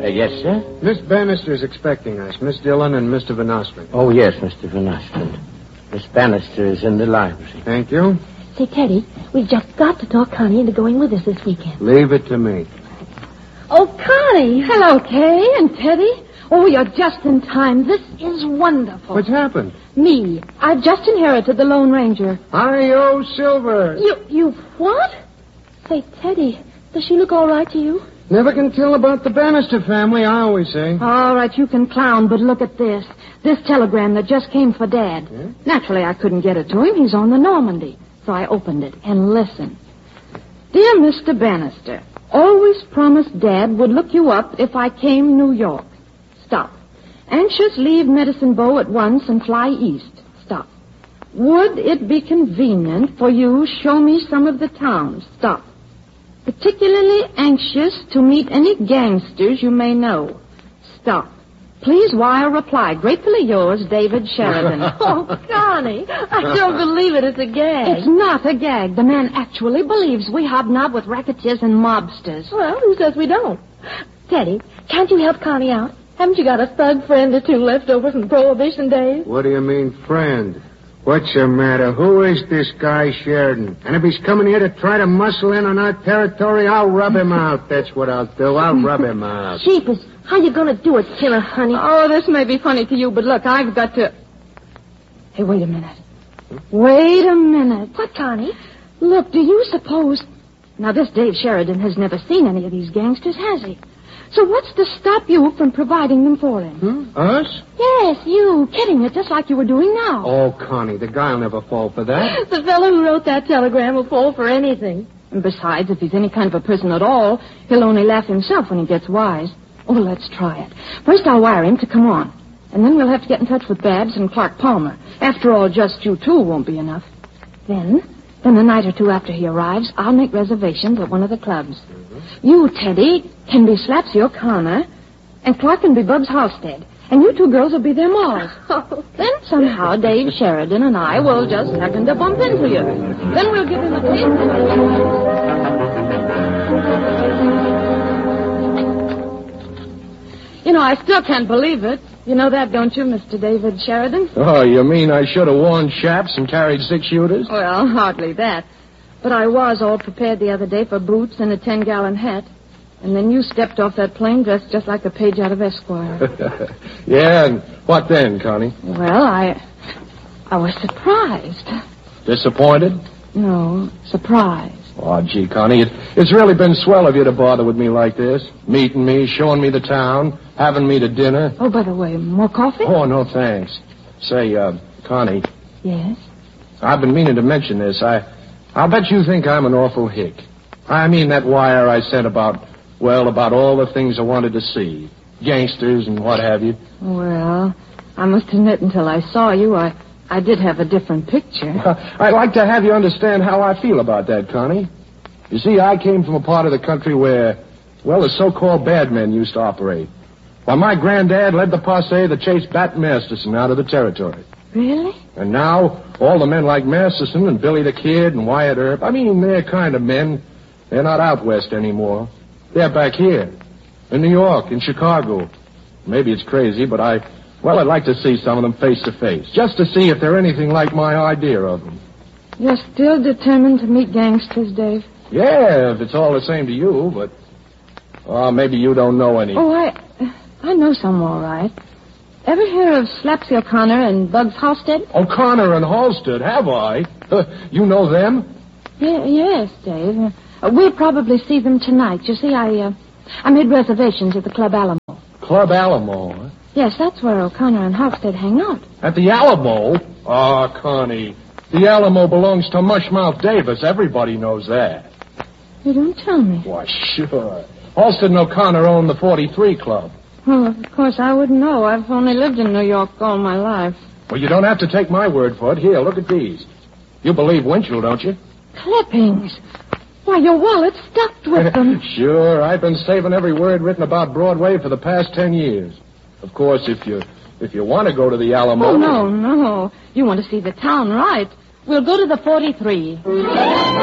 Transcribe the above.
Yes, sir? Miss Bannister's expecting us. Miss Dillon and Mr. Van Ostrand. Oh, yes, Mr. Van Ostrand. Miss Bannister is in the library. Thank you. Say, Teddy, we've just got to talk Connie into going with us this weekend. Leave it to me. Oh, Connie! Hello, Kay and Teddy. Oh, you're just in time. This is wonderful. What's happened? Me. I've just inherited the Lone Ranger. Hi-yo, Silver. You what? Say, Teddy, does she look all right to you? Never can tell about the Bannister family, I always say. All right, you can clown, but look at this. This telegram that just came for Dad. Yeah? Naturally, I couldn't get it to him. He's on the Normandy. So I opened it and listened. Dear Mr. Bannister, always promised Dad would look you up if I came New York. Stop. Anxious leave Medicine Bow at once and fly east. Stop. Would it be convenient for you show me some of the towns? Stop. Particularly anxious to meet any gangsters you may know. Stop. Please wire reply. Gratefully yours, David Sheridan. Oh, Connie, I don't believe it. It's a gag. It's not a gag. The man actually believes we hobnob with racketeers and mobsters. Well, who says we don't? Teddy, can't you help Connie out? Haven't you got a thug friend or two left over from Prohibition days? What do you mean, friend? What's the matter? Who is this guy Sheridan? And if he's coming here to try to muscle in on our territory, I'll rub him out. That's what I'll do. I'll rub him out. Jeepers, how you gonna do it, killer, honey? Oh, this may be funny to you, but look, I've got to... Hey, wait a minute. Wait a minute. What, Connie? Look, do you suppose... Now, this Dave Sheridan has never seen any of these gangsters, has he? So what's to stop you from providing them for him? Us? Yes, you. Getting it just like you were doing now. Oh, Connie, the guy'll never fall for that. The fellow who wrote that telegram will fall for anything. And besides, if he's any kind of a person at all, he'll only laugh himself when he gets wise. Oh, let's try it. First, I'll wire him to come on. And then we'll have to get in touch with Babs and Clark Palmer. After all, just you two won't be enough. Then a night or two after he arrives, I'll make reservations at one of the clubs. You, Teddy, can be Slapsy O'Connor, and Clark can be Bubs Halstead. And you two girls will be their Moors. Then somehow Dave Sheridan and I will just happen to bump into you. Then we'll give him a taste. You know, I still can't believe it. You know that, don't you, Mr. David Sheridan? Oh, you mean I should have worn chaps and carried 6-shooters? Well, hardly that. But I was all prepared the other day for boots and a 10-gallon hat. And then you stepped off that plane dressed just like a page out of Esquire. Yeah, and what then, Connie? Well, I was surprised. Disappointed? No, surprised. Oh, gee, Connie, it's really been swell of you to bother with me like this. Meeting me, showing me the town, having me to dinner. Oh, by the way, more coffee? Oh, no, thanks. Say, Connie. Yes? I've been meaning to mention this. I'll bet you think I'm an awful hick. I mean that wire I sent about all the things I wanted to see. Gangsters and what have you. Well, I must admit until I saw you, I did have a different picture. I'd like to have you understand how I feel about that, Connie. You see, I came from a part of the country where, the so-called bad men used to operate. While my granddad led the posse that chased Bat Masterson out of the territory. Really? And now, all the men like Masterson and Billy the Kid and Wyatt Earp, they're kind of men. They're not out west anymore. They're back here. In New York, in Chicago. Maybe it's crazy, but I'd like to see some of them face to face. Just to see if they're anything like my idea of them. You're still determined to meet gangsters, Dave? Yeah, if it's all the same to you, but... maybe you don't know any. Oh, I know some all right. Ever hear of Slapsy O'Connor and Bugs Halstead? O'Connor and Halstead, have I? You know them? Yes, Dave. We'll probably see them tonight. You see, I made reservations at the Club Alamo. Club Alamo, huh? Yes, that's where O'Connor and Halstead hang out. At the Alamo? Connie, the Alamo belongs to Mushmouth Davis. Everybody knows that. You don't tell me. Why, sure. Halstead and O'Connor own the 43 Club. Well, of course, I wouldn't know. I've only lived in New York all my life. Well, you don't have to take my word for it. Here, look at these. You believe Winchell, don't you? Clippings. Why, your wallet's stuffed with them. Sure, I've been saving every word written about Broadway for the past 10 years. Of course, if you want to go to the Alamo... Oh, no. You want to see the town, right? We'll go to the 43.